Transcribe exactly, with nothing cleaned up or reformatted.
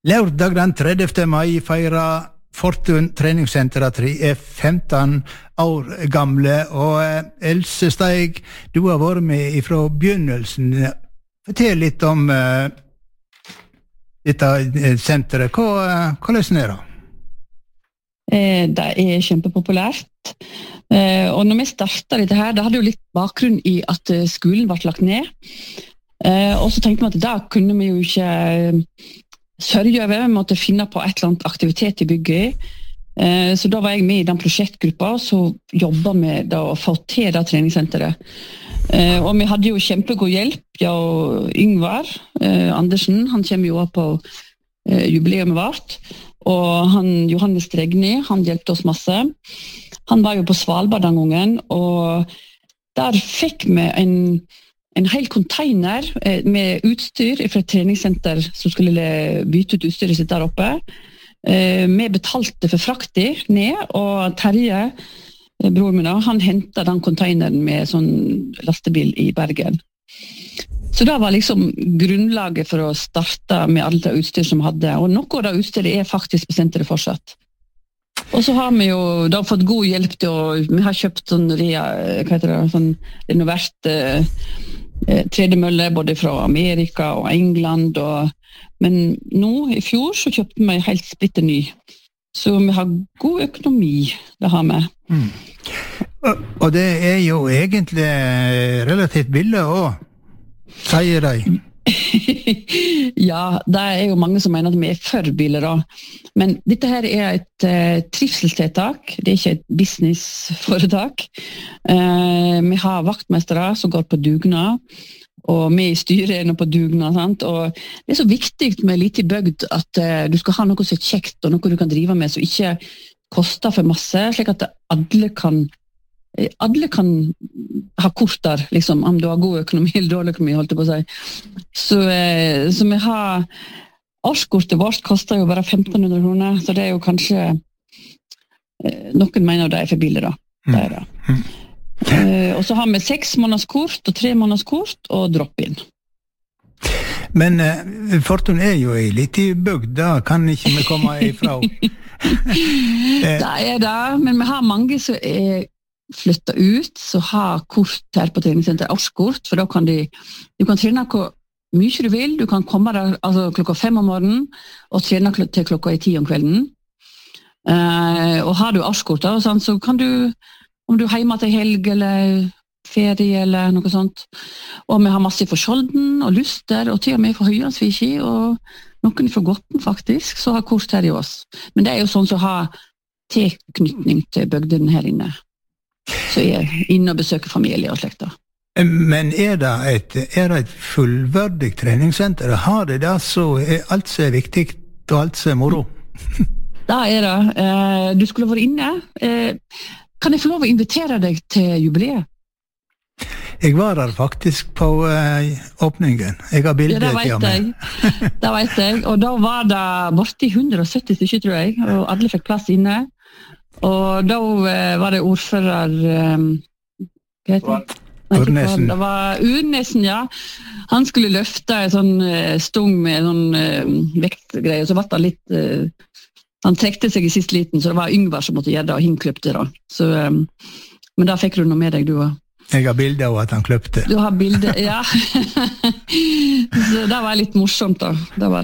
Lørdag den tredjevte mai feirer Fortun treningssenter at de er femten år gamle, og Else Steig, du har vært med fra begynnelsen. Fortell litt om uh, dette senteret. Hva, hva løsner det? Eh, det er kjempepopulært. Eh, og når vi startet dette her, det hadde jo litt bakgrunn i at skolen ble lagt ned. Eh, og så tenkte vi at da kunne vi jo ikke sørge over, vi måtte finne på et eller annet aktivitet i bygget. Eh, så da var jeg med i den prosjektgruppa, så jobbet vi da å få til det treningssenteret. Eh, og vi hadde jo kjempegod hjelp, ja, og Yngvar eh, Andersen, han kommer jo på eh, jubileet vårt, og han, Johannes Dregni, han hjelpte oss masse. Han var jo på Svalbard den gangen, og der fikk vi en en hel container med utstyr fra et treningssenter som skulle bytte ut utstyret sitt der oppe. Vi betalte for frakti ned, og Terje, bror min, han hentet den containeren med sånn lastebil i Bergen. Så det var liksom grunnlaget for å starte med alt det utstyr som vi hadde, og noe av det utstyret er faktisk på senteret fortsatt. Og så har vi jo da fått god hjelp til å, vi har kjøpt sånn, hva heter det, sånn renovert eh, tredemølle både fra Amerika og England, og, men nå i fjor så kjøpte vi helt splitter ny. Så vi har god økonomi, det har vi. Mm. Og, og det er jo egentlig relativt billig også, sier de. Ja, det er jo mange som mener at vi er for biler da. Men dette her er et uh, trivselstiltak, det er ikke et businessforetak. Uh, vi har vaktmestere som går på dugnad, og vi i styret er nå på dugnad, sant? Og det er så viktig med lite bygd at uh, du skal ha noe som er kjekt, og noe du kan drive med, som ikke koster for masse, slik at alle kan Alle kan ha kort der, liksom, om du har god økonomi eller dårlig økonomi, holdt jeg på å si. Så, eh, så vi har, årskortet vårt koster jo bare femten hundre kroner, så det er jo kanskje, eh, noen mener det er for billig da. Det er det. Mm. Eh, og så har vi seks måneders kort, og tre måneders kort, og drop-in. Men eh, Fortun er jo i litt i bygd, da kan ikke vi komme ifra. Det er det, men vi har mange som er flytta ut, så ha kort her på treningssenter, årskort, for da kan de, du kan trene hvor mye du vil, du kan komme der altså, klokka fem om morgenen, og trene til klokka i ti om kvelden. Uh, og har du årskort, da, sånn, så kan du, om du er hjemme til helg, eller ferie, eller noe sånt, og vi har masse for Skjolden, og Luster, og til og med for Høyansviki, og noen for Gotten, faktisk, så har kort her i oss. Men det er jo sånn som har tilknytning til bygden her inne. Så jeg er inne og besøker familie og slekta. Men er det et, er det et fullverdig treningssenter? Har det det så er alt som er viktig og alt som er moro? Da er det. Du skulle vært inne. Kan jeg få lov å invitere deg til jubileet? Jeg var der faktisk på åpningen. Jeg har bildet til ja, meg. Det vet jeg. Og da var det borti hundre og sytti stykker, tror jeg, og alle fikk plass inne. Og da var det ordfører um, hva heter det? Urnesen. Det var Urnesen, ja. Han skulle løfte en sånn uh, stung med en sånn uh, vektgreie, og så var det litt uh, han trekte seg i sist liten, så det var Yngvar som måtte gjøre det, og han kløpte da. Så, um, men da fikk du noe med deg, du også. Jeg har bilder av at han kløpte. Du har bilder, ja. Så det var litt morsomt da. Det var